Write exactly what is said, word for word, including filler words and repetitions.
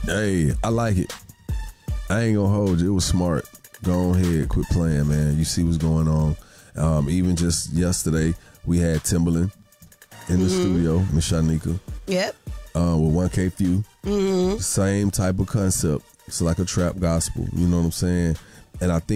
Hey, I like it. I ain't gonna hold you. It was smart. Go ahead, quit playing, man. You see what's going on. Um, even just yesterday, we had Timbaland in the mm-hmm. studio, Miss Shanika. Yep. Uh, with one K Few. Mm-hmm. Same type of concept. It's like a trap gospel. You know what I'm saying? And I think